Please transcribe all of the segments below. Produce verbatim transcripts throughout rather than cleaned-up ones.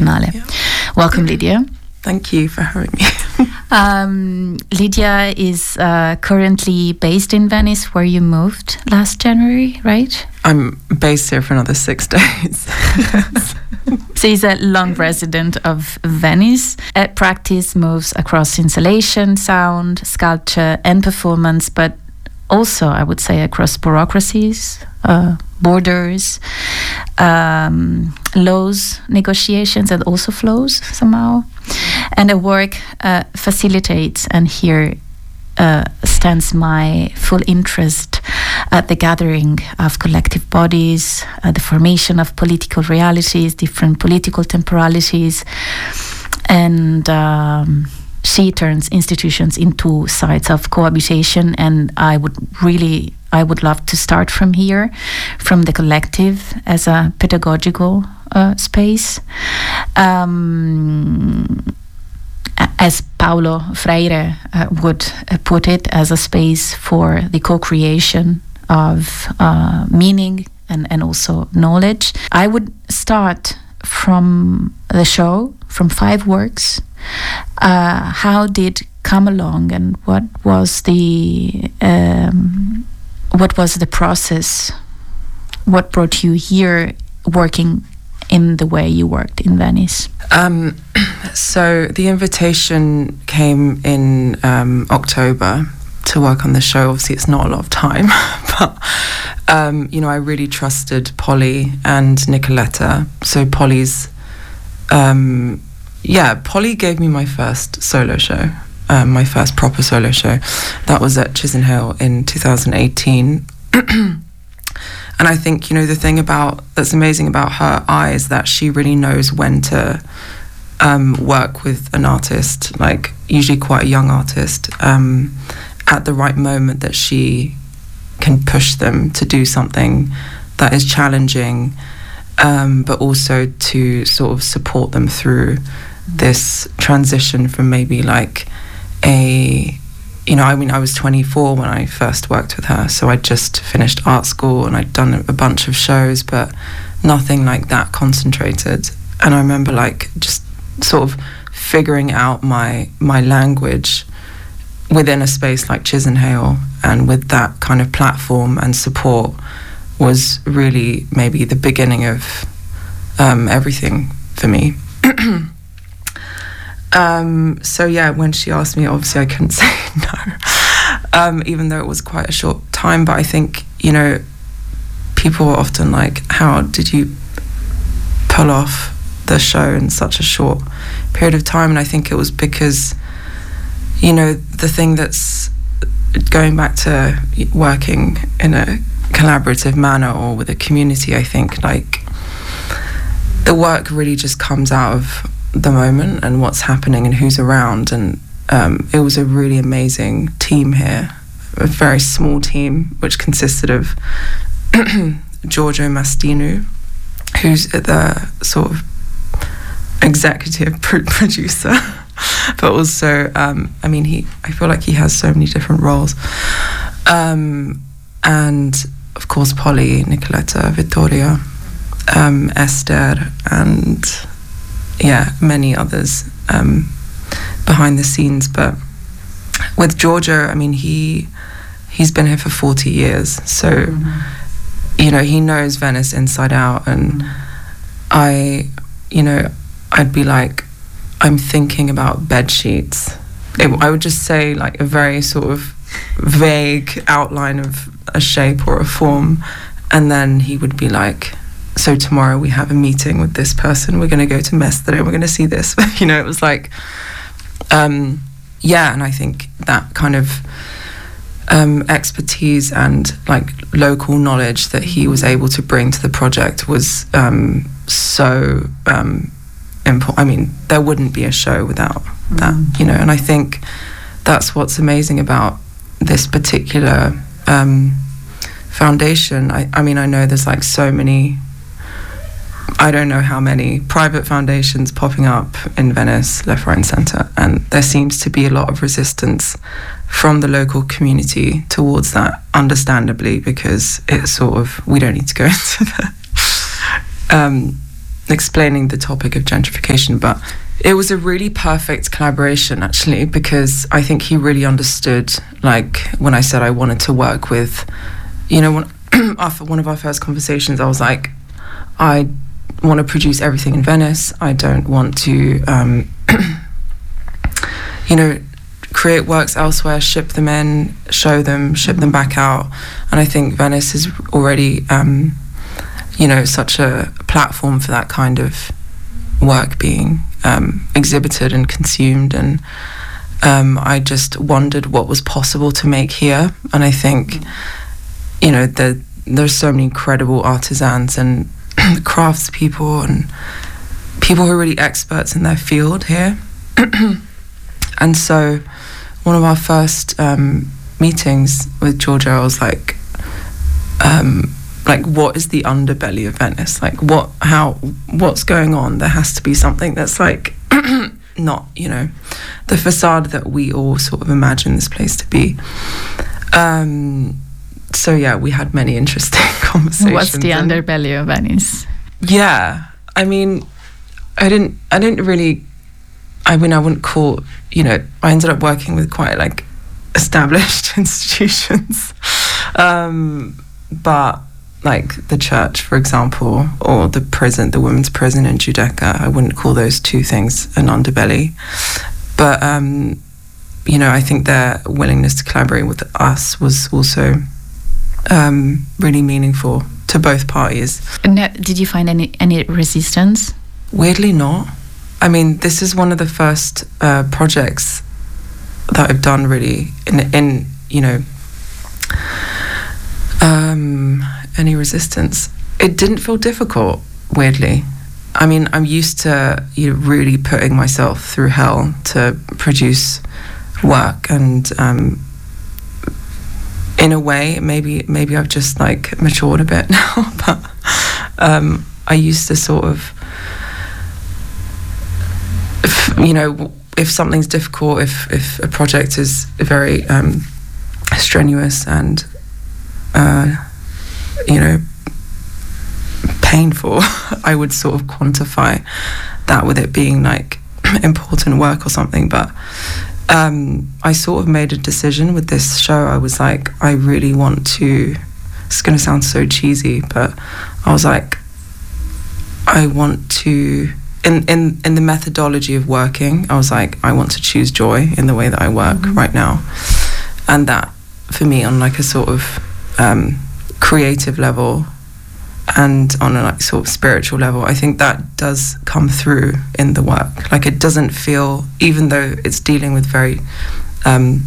Biennale. Yeah. Welcome, Lydia. Thank you for having me. um, Lydia is uh, currently based in Venice, where you moved last January, right? I'm based here for another six days. So he's a long resident of Venice. At practice moves across installation, sound, sculpture, and performance, but also, I would say, across bureaucracies, uh, borders, um, laws, negotiations, and also flows somehow. And her work uh, facilitates, and here uh, stands my full interest, at the gathering of collective bodies, uh, the formation of political realities, different political temporalities, and um, she turns institutions into sites of cohabitation. And I would really, I would love to start from here, from the collective as a pedagogical uh, space. Um, as Paulo Freire uh, would uh, put it, as a space for the co-creation of uh, meaning and, and also knowledge. I would start from the show, from five works. Uh, how did come along, and what was the um, what was the process? What brought you here, working in the way you worked in Venice? Um, so the invitation came in um, October to work on the show. Obviously, it's not a lot of time, but um, you know, I really trusted Polly and Nicoletta. So Polly's. Um, Yeah, Polly gave me my first solo show, um, my first proper solo show. That was at Chisenhale in two thousand eighteen. And I think, you know, the thing about that's amazing about her eye is that she really knows when to um, work with an artist, like usually quite a young artist, um, at the right moment that she can push them to do something that is challenging, um, but also to sort of support them through this transition from maybe like a, you know, I mean, I was twenty-four when I first worked with her, so I'd just finished art school and I'd done a bunch of shows, but nothing like that concentrated. And I remember like just sort of figuring out my my language within a space like Chisenhale, and with that kind of platform and support was really maybe the beginning of um, everything for me. Um, so yeah, when she asked me, obviously I couldn't say no, um, even though it was quite a short time. But I think, you know, people are often like, how did you pull off the show in such a short period of time? And I think it was because, you know, the thing that's going back to working in a collaborative manner or with a community, I think like the work really just comes out of the moment and what's happening and who's around. And um, it was a really amazing team here, a very small team, which consisted of Giorgio Mastinu, who's the sort of executive producer, but also, um, I mean, he, I feel like he has so many different roles. Um, and of course, Polly, Nicoletta, Vittoria, um, Esther, and yeah, many others um, behind the scenes. But with Giorgio, I mean, he he's been here for forty years, so mm-hmm. you know, he knows Venice inside out. And mm-hmm. I, you know, I'd be like, I'm thinking about bed sheets. It, I would just say like a very sort of vague outline of a shape or a form, and then he would be like, so tomorrow we have a meeting with this person, we're going to go to Mestre, we're going to see this. You know, it was like, um, yeah, and I think that kind of um, expertise and like local knowledge that he was able to bring to the project was um, so um, important. I mean, there wouldn't be a show without mm. that, you know, and I think that's what's amazing about this particular um, foundation. I, I mean, I know there's like so many, I don't know how many private foundations popping up in Venice, left, right and centre, and there seems to be a lot of resistance from the local community towards that, understandably, because it's sort of, we don't need to go into the um, explaining the topic of gentrification, but it was a really perfect collaboration actually, because I think he really understood, like when I said I wanted to work with, you know, when, after one of our first conversations, I was like, I want to produce everything in Venice. I don't want to, um, you know, create works elsewhere, ship them in, show them, ship them back out. And I think Venice is already, um, you know, such a platform for that kind of work being um, exhibited and consumed. And um, I just wondered what was possible to make here. And I think, you know, the, there's so many incredible artisans and craftspeople and people who are really experts in their field here. And so one of our first um, meetings with Giorgio, I was like, um, like, what is the underbelly of Venice? Like, what, how, what's going on? There has to be something that's like not, you know, the facade that we all sort of imagine this place to be. Um, so yeah, we had many interesting conversations. What's the underbelly of Venice? Yeah, I mean, I didn't, I didn't really, I mean, I wouldn't call, you know, I ended up working with quite like established institutions, um, but like the church, for example, or the prison, the women's prison in Giudecca, I wouldn't call those two things an underbelly. But, um, you know, I think their willingness to collaborate with us was also um, really meaningful to both parties. And did you find any, any resistance? Weirdly not. I mean, this is one of the first uh, projects that I've done really in, in you know, um, any resistance. It didn't feel difficult, weirdly. I mean, I'm used to, you know, really putting myself through hell to produce work, and um, in a way, maybe maybe I've just like matured a bit now, but um, I used to sort of, if, you know, if something's difficult, if, if a project is very um, strenuous and uh, you know, painful, I would sort of quantify that with it being like important work or something. But um, I sort of made a decision with this show. I was like, I really want to, it's going to sound so cheesy, but I was like, I want to, in, in, in the methodology of working, I was like, I want to choose joy in the way that I work mm-hmm. right now. And that, for me, on like a sort of um, creative level and on a like sort of spiritual level, I think that does come through in the work. Like, it doesn't feel, even though it's dealing with very um,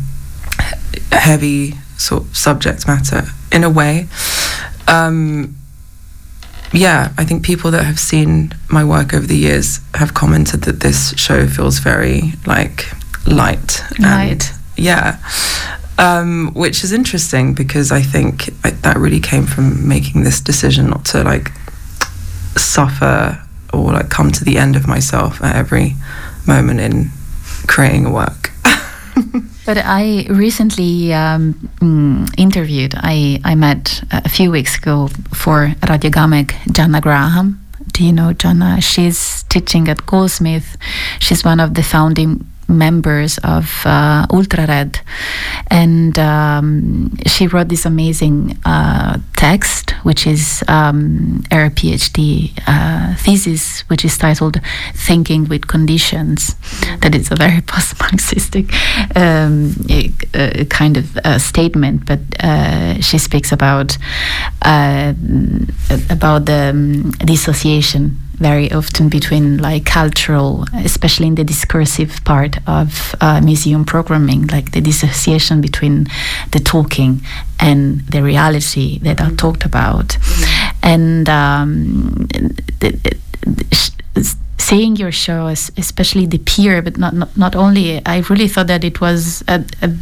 heavy sort of subject matter in a way, um, yeah, I think people that have seen my work over the years have commented that this show feels very like light. Light. And, yeah. Um, which is interesting, because I think I, that really came from making this decision not to like suffer or like come to the end of myself at every moment in creating a work. But I recently um, interviewed, I, I met a few weeks ago for Radio Gamek, Jana Graham. Do you know Jana? She's teaching at Goldsmith. She's one of the founding members of uh, Ultra Red, and um, she wrote this amazing uh, text, which is um, her PhD uh, thesis, which is titled "Thinking with Conditions." That is a very post-Marxistic um, a, a kind of uh, statement, but uh, she speaks about uh, about the um, dissociation very often between like cultural, especially in the discursive part of uh, museum programming, like the dissociation between the talking and the reality that are talked about. Mm-hmm. And um, the, the, the, seeing your show, especially the pier, but not, not not only, I really thought that it was a, a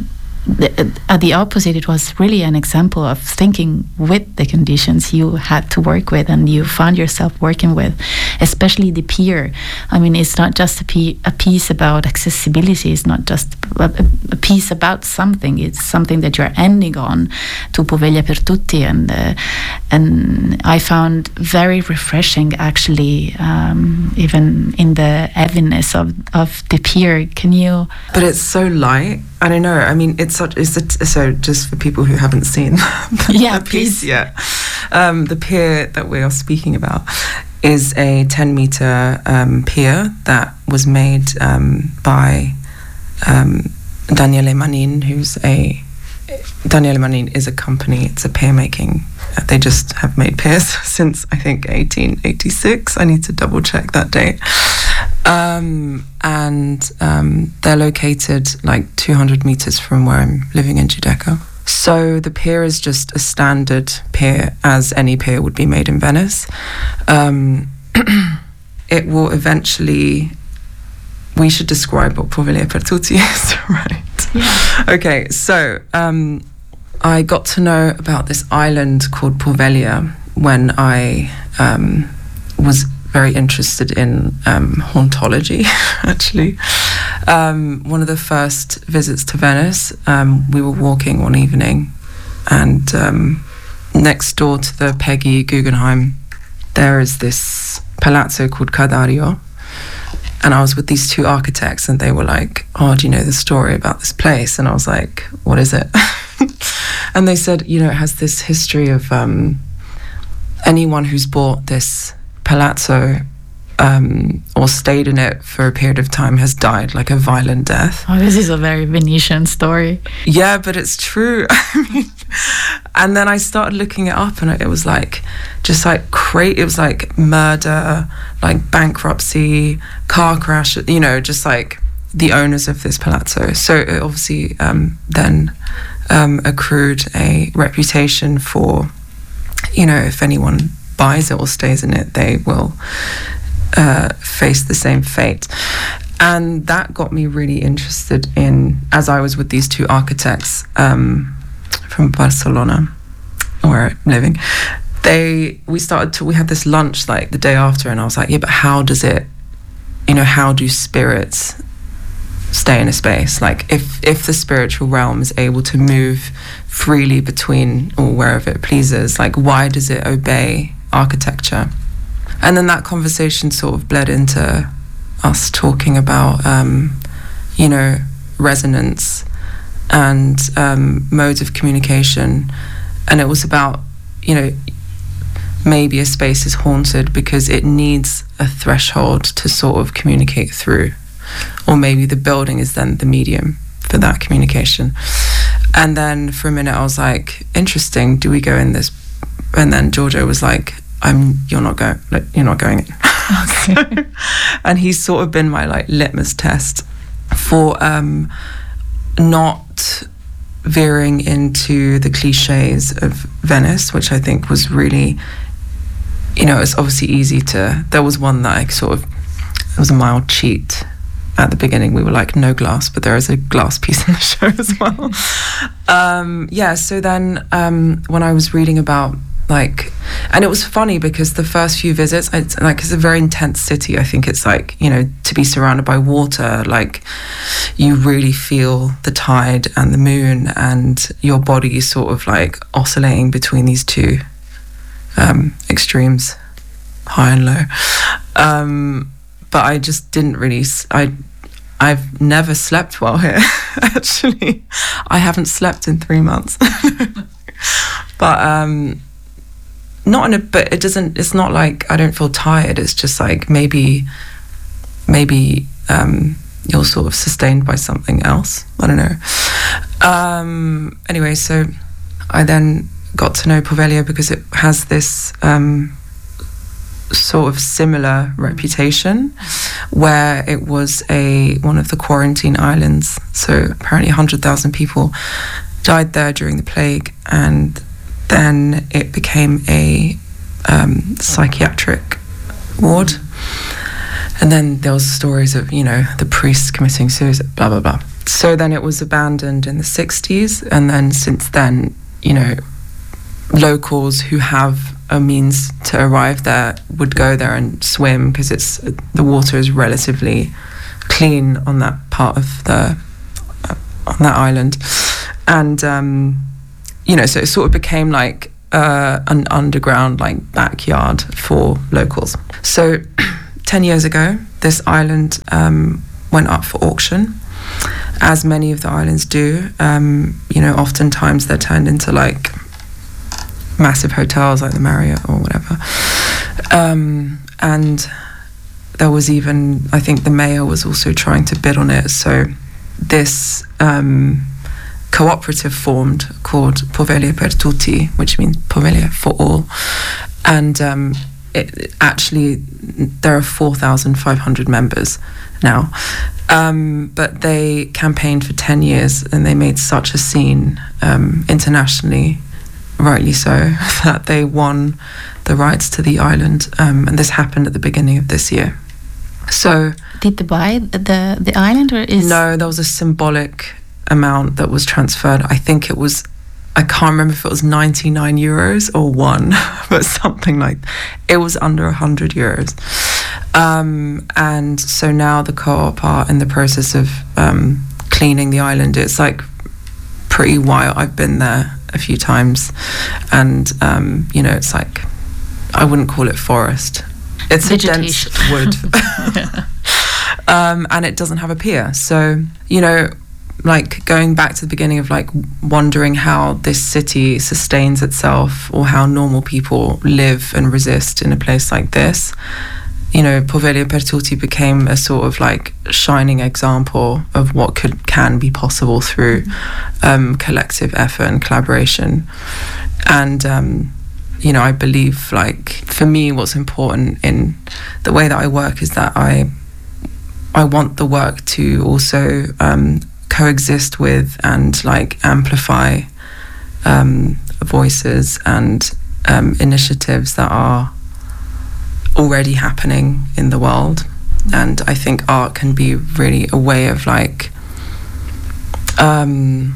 the, at the opposite, it was really an example of thinking with the conditions you had to work with and you found yourself working with, especially the pier. I mean, it's not just a, p- a piece about accessibility, it's not just a, a piece about something, it's something that you're ending on, Tu Poveglia per tutti, and uh, and I found very refreshing, actually, um, even in the heaviness of, of the pier. Can you... But it's so light. I don't know. I mean, it's such. It's a, so just for people who haven't seen the, yeah, the piece yet, um, the pier that we are speaking about is a ten meter um, pier that was made um, by um, Daniele Manin, who's a Daniele Manin is a company. It's a pier making. They just have made piers since I think eighteen eighty-six. I need to double check that date. Um, and um, they're located like two hundred meters from where I'm living in Giudecca. So the pier is just a standard pier, as any pier would be made in Venice. Um, it will eventually... We should describe what Poveglia per tutti is, right? Yeah. Okay, so um, I got to know about this island called Poveglia when I um, was very interested in um, hauntology, actually. Um, one of the first visits to Venice, um, we were walking one evening, and um, next door to the Peggy Guggenheim, there is this palazzo called Cardario. And I was with these two architects, and they were like, oh, do you know the story about this place? And I was like, what is it? And they said, you know, it has this history of um, anyone who's bought this palazzo um, or stayed in it for a period of time has died like a violent death. Oh, this is a very Venetian story. Yeah, but it's true. I mean, and then I started looking it up, and it was like, just like crazy. It was like murder, like bankruptcy, car crash, you know, just like the owners of this palazzo. So it obviously um, then um, accrued a reputation for, you know, if anyone buys it or stays in it, they will uh, face the same fate. And that got me really interested in, as I was with these two architects um, from Barcelona, where I'm living, they, we started to, we had this lunch like the day after, and I was like, yeah, but how does it, you know, how do spirits stay in a space? Like if, if the spiritual realm is able to move freely between or wherever it pleases, like why does it obey architecture? And then that conversation sort of bled into us talking about, um, you know, resonance and um, modes of communication. And it was about, you know, maybe a space is haunted because it needs a threshold to sort of communicate through. Or maybe the building is then the medium for that communication. And then for a minute I was like, interesting, do we go in this? And then Giorgio was like, I'm you're not going like you're not going in. Okay. So, and he's sort of been my like litmus test for um not veering into the cliches of Venice, which I think was really, you know, it's obviously easy to, there was one that I sort of, it was a mild cheat. At the beginning we were like, no glass, but there is a glass piece in the show as well. um, yeah, so then um, when I was reading about like, and it was funny because the first few visits, it's like, it's a very intense city. I think it's like, you know, to be surrounded by water, like you really feel the tide and the moon, and your body is sort of like oscillating between these two um, extremes, high and low. Um, but I just didn't really, I, I've never slept well here, actually. I haven't slept in three months. But, um, not in a, but it doesn't, it's not like I don't feel tired. It's just like maybe, maybe um, you're sort of sustained by something else. I don't know. Um, anyway, so I then got to know Poveglia because it has this um, sort of similar reputation, where it was a one of the quarantine islands. So apparently one hundred thousand people died there during the plague, and then it became a um, psychiatric ward. And then there was stories of, you know, the priests committing suicide, blah, blah, blah. so then it was abandoned in the sixties, and then since then, you know, locals who have a means to arrive there would go there and swim, because it's the water is relatively clean on that part of the uh, on that island, and um, you know, so it sort of became like uh, an underground like backyard for locals. So ten years ago, this island um, went up for auction, as many of the islands do. Um, you know, oftentimes they're turned into like massive hotels like the Marriott or whatever. Um, and there was even, I think the mayor was also trying to bid on it. So this um, cooperative formed called Poveglia per Tutti, which means Poveglia for all. And um, it, actually, there are four thousand five hundred members now. Um, but they campaigned for ten years, and they made such a scene um, internationally, rightly so, that they won the rights to the island, um, and this happened at the beginning of this year. So, did they buy the the island, or is no? There was a symbolic amount that was transferred. I think it was, I can't remember if it was ninety-nine euros or one, but something like, it was under one hundred euros. Um, and so now the co-op are in the process of um, cleaning the island. It's like pretty wild. I've been there a few times, and um, you know, it's like, I wouldn't call it forest. It's vegetation. A dense wood. Yeah. um, and it doesn't have a pier. So, you know, like going back to the beginning of like wondering how this city sustains itself, or how normal people live and resist in a place like this. You know, Poveglia per Tutti became a sort of like shining example of what could can be possible through um, collective effort and collaboration. And um, you know, I believe, like, for me, what's important in the way that I work is that I I want the work to also um, coexist with and like amplify um, voices and um, initiatives that are already happening in the world. And I think art can be really a way of like um,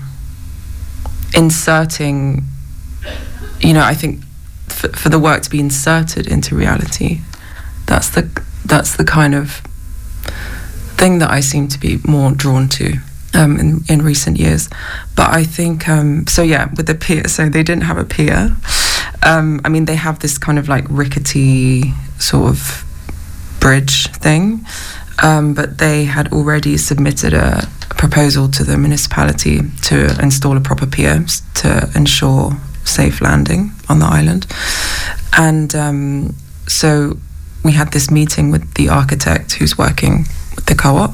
inserting, you know, I think for, for the work to be inserted into reality, that's the that's the kind of thing that I seem to be more drawn to um, in, in recent years. But I think, um, so yeah, with the pier, so they didn't have a pier. Um, I mean, they have this kind of like rickety sort of bridge thing, um, but they had already submitted a, a proposal to the municipality to install a proper pier to ensure safe landing on the island. And um, so we had this meeting with the architect who's working with the co-op,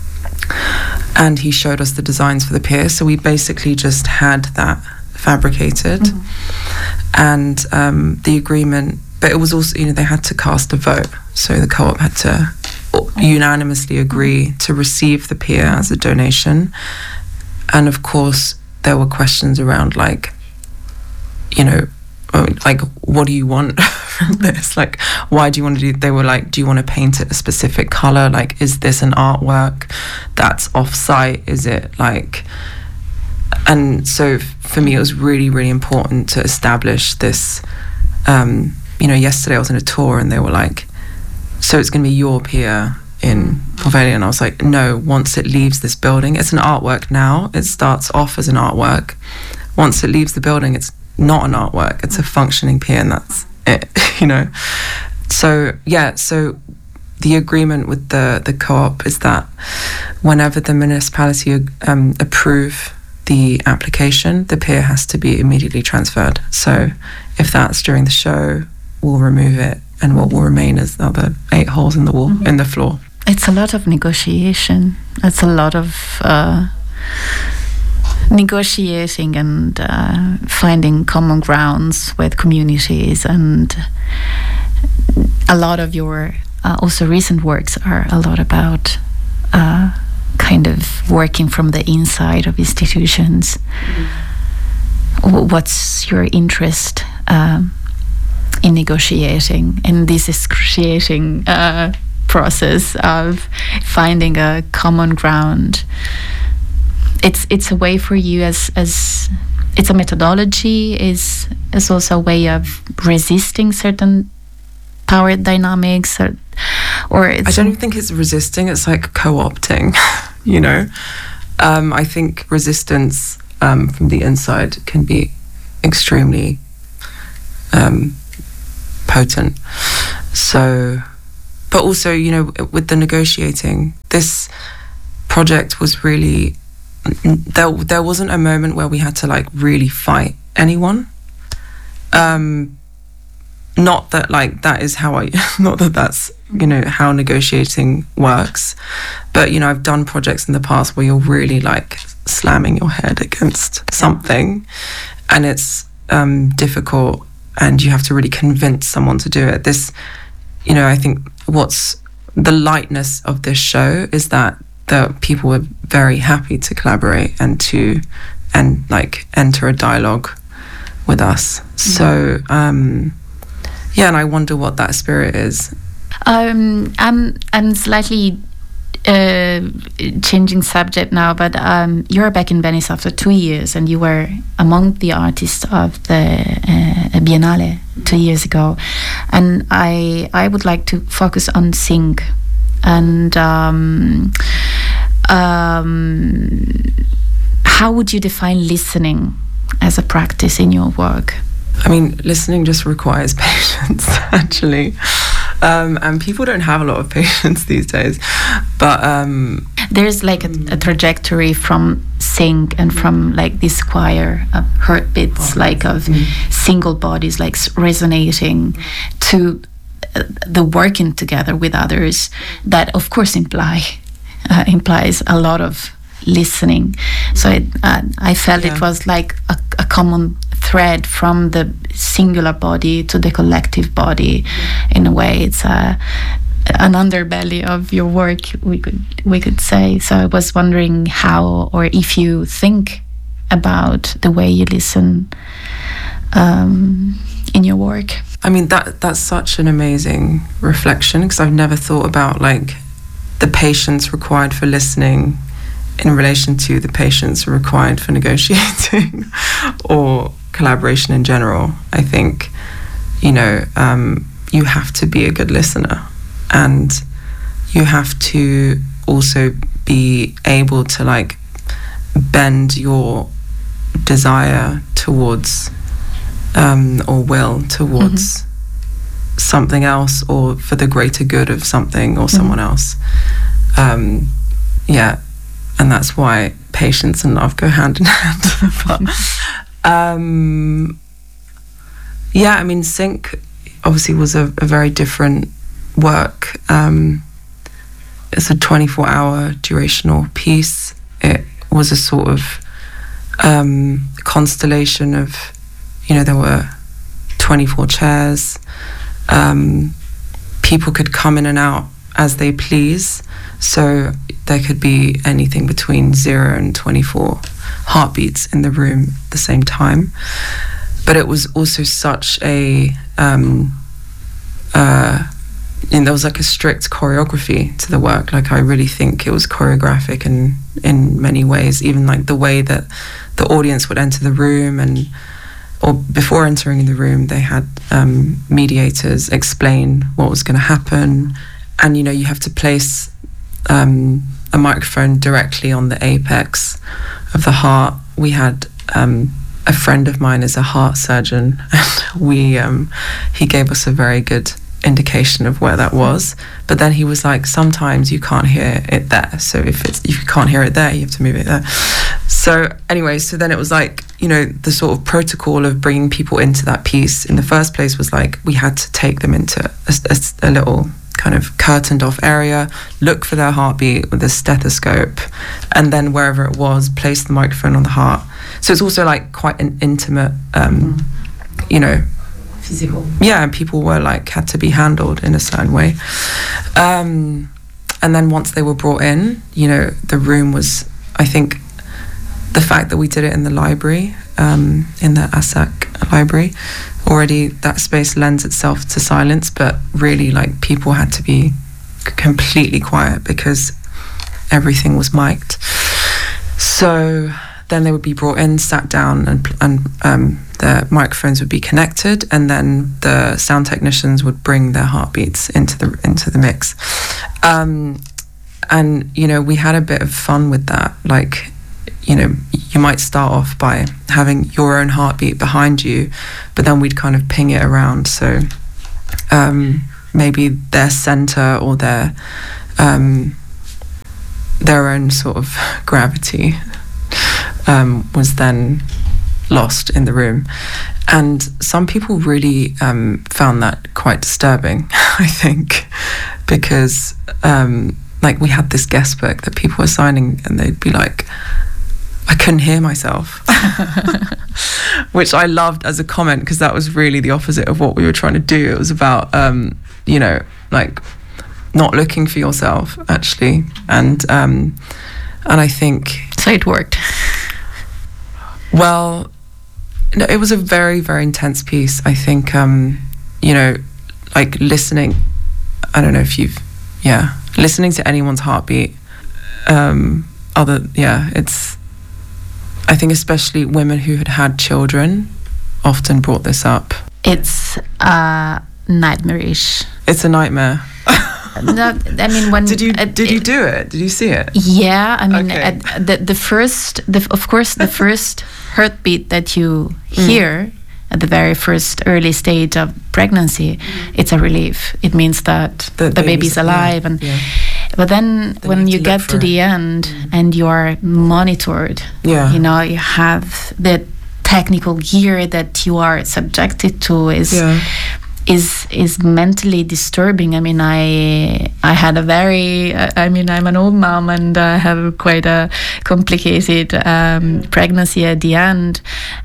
and he showed us the designs for the pier. So we basically just had that fabricated. Mm-hmm. And um, the agreement, but it was also, you know, they had to cast a vote. So the co-op had to unanimously agree to receive the pier as a donation. And of course, there were questions around like, you know, like, what do you want from this? Like, why do you want to do, they were like, do you want to paint it a specific color? Like, is this an artwork that's off-site? Is it like, and so for me, it was really, really important to establish this. Um, you know, yesterday I was on a tour and they were like, so it's going to be your pier in Poveglia. And I was like, no, once it leaves this building, it's an artwork now. It starts off as an artwork. Once it leaves the building, it's not an artwork. It's a functioning pier, and that's it, you know. So, yeah, so the agreement with the, the co-op is that whenever the municipality um, approve the application, the pier has to be immediately transferred. So if that's during the show, we'll remove it, and what will remain is the other eight holes in the wall, mm-hmm. in the floor. It's a lot of negotiation. It's a lot of uh, negotiating and uh, finding common grounds with communities, and a lot of your uh, also recent works are a lot about uh, kind of working from the inside of institutions. Mm-hmm. What's your interest um, in negotiating, in this excruciating uh, process of finding a common ground it's it's a way for you as as it's a methodology, is is also a way of resisting certain power dynamics, or or it's I don't even think it's resisting, it's like co-opting. You know, um, I think resistance um, from the inside can be extremely um, potent. So, but also, you know, with the negotiating, this project was really, there there wasn't a moment where we had to like really fight anyone. Um, not that like that is how I, not that that's, you know, how negotiating works, but, you know, I've done projects in the past where you're really like slamming your head against something, and it's um, difficult, and you have to really convince someone to do it. This, you know, I think what's the lightness of this show is that the people were very happy to collaborate and to, and like enter a dialogue with us. Mm-hmm. So, um, yeah, and I wonder what that spirit is. Um, I'm I'm slightly uh, changing subject now, but um, you're back in Venice after two years, and you were among the artists of the uh, Biennale two years ago. And I I would like to focus on Sing, and um, um, how would you define listening as a practice in your work? I mean, listening just requires patience, actually. Um, and people don't have a lot of patience these days. But um, there's like a, a trajectory from Sing and from like this choir of heartbeats, oh, like of mm. single bodies, like resonating, to uh, the working together with others that, of course, imply uh, implies a lot of listening. So it, uh, I felt yeah. it was like a, a common thread from the singular body to the collective body. In a way, it's a, an underbelly of your work, we could we could say. So I was wondering how, or if you think about the way you listen um, in your work. I mean, that that's such an amazing reflection, because I've never thought about like the patience required for listening in relation to the patience required for negotiating or collaboration in general. I think, you know, um, you have to be a good listener, and you have to also be able to like bend your desire towards um, or will towards mm-hmm. something else, or for the greater good of something or mm-hmm. someone else. Um, yeah. And that's why patience and love go hand in hand. But, um, yeah, I mean, Sync obviously was a, a very different work. Um, it's a twenty-four hour durational piece. It was a sort of um, constellation of, you know, there were twenty-four chairs. Um, people could come in and out as they please. So there could be anything between zero and twenty-four heartbeats in the room at the same time. But it was also such a, um, uh, and there was like a strict choreography to the work. Like I really think it was choreographic in, in many ways, even like the way that the audience would enter the room, and or before entering the room, they had um, mediators explain what was going to happen. And, you know, you have to place um, a microphone directly on the apex of the heart. We had um, a friend of mine is a heart surgeon, and we um, he gave us a very good indication of where that was. But then he was like, sometimes you can't hear it there. So if it's if you can't hear it there, you have to move it there. So anyway, so then it was like, you know, the sort of protocol of bringing people into that piece in the first place was like, we had to take them into a, a, a little kind of curtained off area, look for their heartbeat with a stethoscope, and then wherever it was, place the microphone on the heart. So it's also like quite an intimate, um, mm. you know, physical. Yeah, and people were like, had to be handled in a certain way. Um, and then once they were brought in, you know, the room was, I think, the fact that we did it in the library, um, in the ASAC library, already that space lends itself to silence, but really like people had to be completely quiet because everything was mic'd. So then they would be brought in, sat down, and and um, the microphones would be connected, and then the sound technicians would bring their heartbeats into the into the mix. Um, and you know, we had a bit of fun with that. Like, you know, you might start off by having your own heartbeat behind you, but then we'd kind of ping it around. So um, maybe their center or their um, their own sort of gravity um, was then lost in the room. And some people really um, found that quite disturbing, I think, because um, like we had this guest book that people were signing and they'd be like, I couldn't hear myself, which I loved as a comment, because that was really the opposite of what we were trying to do. It was about, um, you know, like not looking for yourself, actually. And um, and I think... So it worked. Well, no, it was a very, very intense piece. I think, um, you know, like listening, I don't know if you've, yeah, listening to anyone's heartbeat, um, other, yeah, it's, I think especially women who had had children often brought this up. It's uh, nightmarish. It's a nightmare. No, I mean, when did you uh, did you do it? Did you see it? Yeah, I mean, Okay. at the the first, the, of course, the first heartbeat that you hear mm. at the very first early stage of pregnancy, mm. it's a relief. It means that the, the baby's alive, yeah, and yeah. But then, then when you, you get to it. the end mm. and you are monitored, yeah. you know, you have the technical gear that you are subjected to is. Yeah. is is mentally disturbing. I mean, I I had a very, I mean, I'm an old mom and I have quite a complicated um, pregnancy at the end,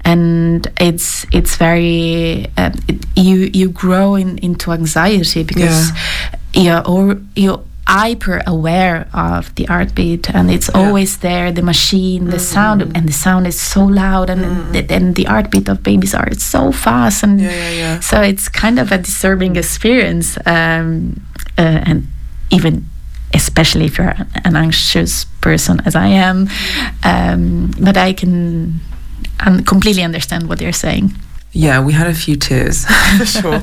and it's it's very, uh, it, you you grow in, into anxiety because yeah. you're, or, you're hyper aware of the heartbeat, and it's yeah. always there, the machine, the mm-hmm. sound, and the sound is so loud, and mm. the, and the heartbeat of babies are so fast, and yeah, yeah, yeah. so it's kind of a disturbing experience, um, uh, and even especially if you're an anxious person as I am, um, but I can um, completely understand what you're saying. Yeah, we had a few tears for sure,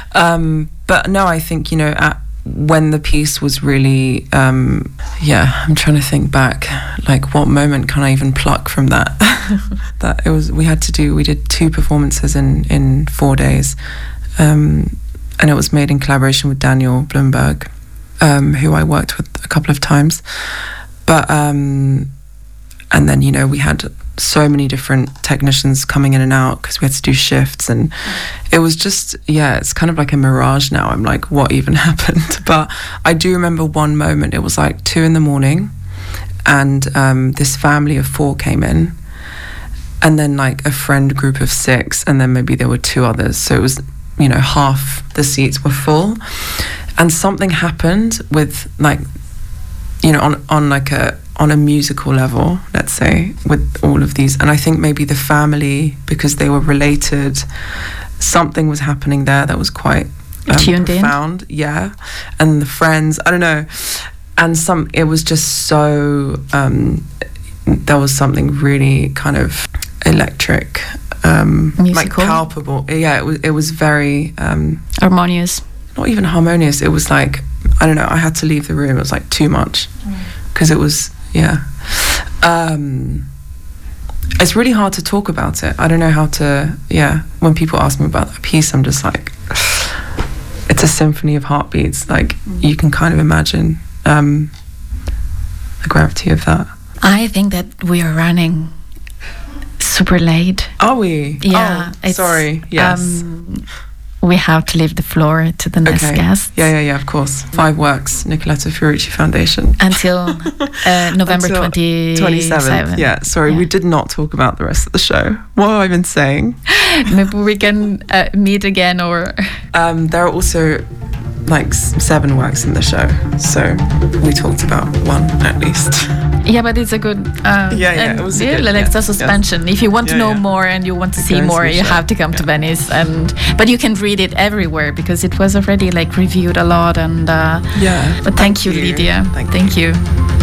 um, but no, I think, you know, at when the piece was really, um, yeah, I'm trying to think back, like what moment can I even pluck from that? That it was, we had to do, we did two performances in, in four days. Um, and it was made in collaboration with Daniel Blumberg, um, who I worked with a couple of times. But, um, and then, you know, we had so many different technicians coming in and out because we had to do shifts, and it was just, yeah, it's kind of like a mirage now. I'm like, what even happened? But I do remember one moment, it was like two in the morning, and um, this family of four came in, and then like a friend group of six, and then maybe there were two others. So it was, you know, half the seats were full, and something happened with like, you know, on, on like a, on a musical level, let's say, with all of these. And I think maybe the family, because they were related, something was happening there that was quite um, tuned profound. in. Yeah. And the friends, I don't know. And some, it was just so, um, there was something really kind of electric, um, like palpable. Yeah, it was, it was very... Um, harmonious. Not even harmonious. It was like, I don't know, I had to leave the room. It was like too much. Because it was... Yeah. Um, it's really hard to talk about it. I don't know how to, yeah. When people ask me about that piece, I'm just like, it's a symphony of heartbeats. Like, you can kind of imagine um, the gravity of that. I think that we are running super late. Are we? Yeah. Oh, sorry. Yes. Um, we have to leave the floor to the next okay. guest. Yeah, yeah, yeah, of course. Five Works, Nicoletta Fiorucci Foundation. Until uh, November Until twenty-seventh. Yeah, sorry, yeah. We did not talk about the rest of the show. What have I been saying? Maybe we can uh, meet again, or... Um, there are also like seven works in the show, so we talked about one at least. Yeah, but it's a good... Uh, yeah, yeah, it was yeah, a good... Like yeah, it's a suspension. yes. If you want yeah, to know yeah. more and you want to the see more, you show. have to come yeah. to Venice. and But you can read it everywhere because it was already like reviewed a lot. and uh, Yeah. But thank, thank you, you, Lydia. Thank, thank you. you.